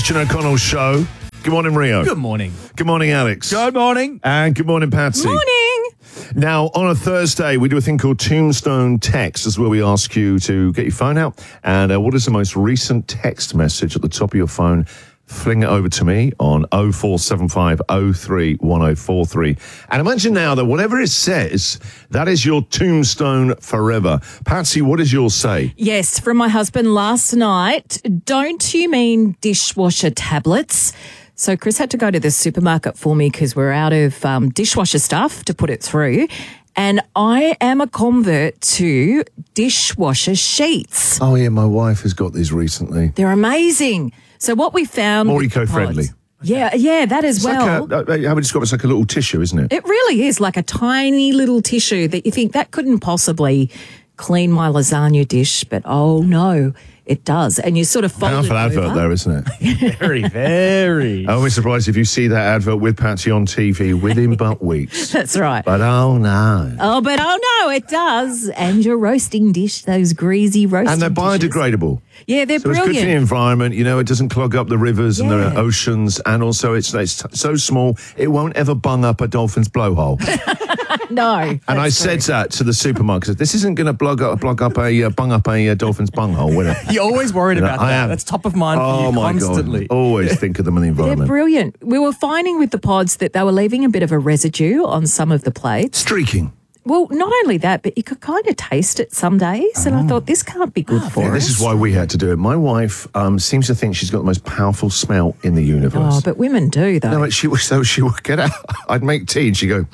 Christian O'Connell Show. Good morning, Rio. Good morning. Good morning, Alex. Good morning. And good morning, Patsy. Morning. Now, on a Thursday, we do a thing called Tombstone Text. This is where we ask you to get your phone out. And what is the most recent text message at the top of your phone? Fling it over to me on 0475 03 1043. And imagine now that whatever it says, that is your tombstone forever. Patsy, what does yours say? Yes, from my husband last night. Don't you mean dishwasher tablets? So Chris had to go to the supermarket for me because we're out of dishwasher stuff to put it through. And I am a convert to dishwasher sheets. Oh, yeah, my wife has got these recently. They're amazing. So what we found... More with the eco-friendly. pods- Yeah, that as It's well. like how would you describe it? It's like a little tissue, isn't it? It really is like a tiny little tissue that you think that couldn't possibly clean my lasagna dish, but oh no, it does. And you sort of fold Powerful it advert over. there, isn't it? Very, very. I won't be surprised if you see that advert with Patsy on TV within but weeks. That's right. But oh no. Oh, but oh no, it does. And your roasting dish, those greasy roasting And they're dishes. biodegradable. Yeah, they're So it's brilliant. good for the environment. You know, it doesn't clog up the rivers and Yeah. the oceans. And also it's so small, it won't ever bung up a dolphin's blowhole. No. And I said that to the supermarket. This isn't going to bung up a dolphin's bunghole, will it? You're always worried about I that. am. That's top of mind for Oh you my constantly. God. Always think of them in the They're environment. brilliant. We were finding with the pods that they were leaving a bit of a residue on some of the plates. Streaking. Well, not only that, but you could kind of taste it some days. And I thought, this can't be good for Yeah, us. this is why we had to do it. My wife seems to think she's got the most powerful smell in the universe. Oh, but women do, though. No, but she would get out. I'd make tea and she'd go,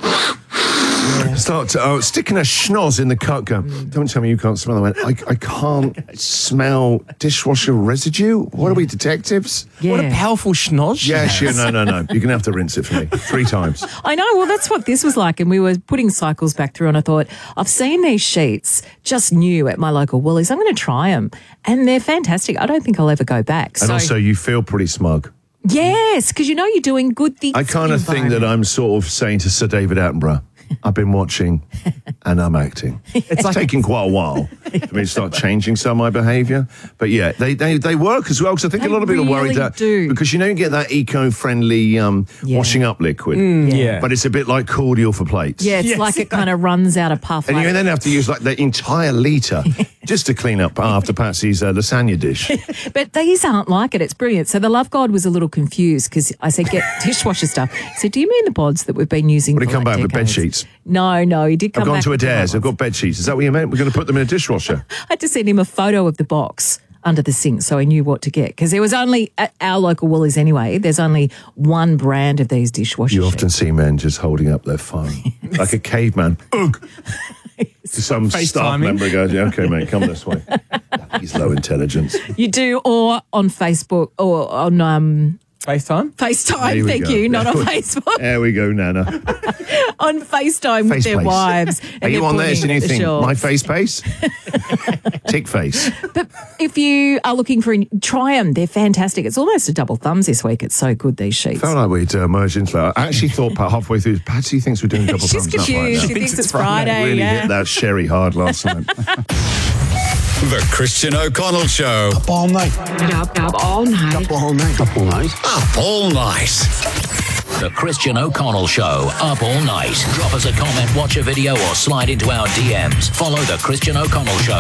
start sticking her schnoz in the cup, go, don't tell me you can't smell it. I went, I can't smell dishwasher residue? What are we, detectives? Yeah. What a powerful schnoz she Yeah, has. no. You're going to have to rinse it for me 3 times. I know. Well, that's what this was like. And we were putting cycles back through and I thought, I've seen these sheets just new at my local Woolies. I'm going to try them. And they're fantastic. I don't think I'll ever go back. And also, you feel pretty smug. Yes, because you know you're doing good things. I kind of think that I'm sort of saying to Sir David Attenborough, I've been watching and I'm acting. It's like taking quite a while for me to start changing some of my behaviour. But yeah, they work as well, because I think They a lot of people are worried really that do. because you get that eco-friendly washing up liquid. Yeah. But it's a bit like cordial for plates. Yeah, it's Yes. like it kind of runs out of puff. And like- you then have to use like the entire litre just to clean up after Patsy's lasagna dish. But these aren't like it. It's brilliant. So the love god was a little confused because I said, get dishwasher stuff. He said, do you mean the pods that we've been using Would he for come like back with bed decades? sheets? No, he did come I've gone back to with the Adair's. right I've got bed sheets. Is that what you meant? We're going to put them in a dishwasher. I had to send him a photo of the box under the sink so he knew what to get. Because there was only, at our local Woolies anyway, there's only one brand of these dishwasher You sheets. often see men just holding up their phone like a caveman. Ugh. To some staff FaceTiming. member goes, yeah, okay, mate, come this way. He's low intelligence. You do, or on Facebook, or on FaceTime? There FaceTime, we thank go. you, not on There we- Facebook, There we go, Nana. on FaceTime with their Face wives. Are you on there? So you think, Sure. my face pace? Tick face. But if you are looking for, try them. They're fantastic. It's almost a double thumbs this week. It's so good, these sheets. Felt like we'd merged into that. I actually thought halfway through, Patsy thinks we're doing double She's thumbs up right confused. now. She thinks it's Friday. Really yeah. hit that sherry hard last night. The Christian O'Connell Show. Up all night. Up all night. Up all night. Up all night. Up all night. The Christian O'Connell Show, up all night. Drop us a comment, watch a video, or slide into our DMs. Follow The Christian O'Connell Show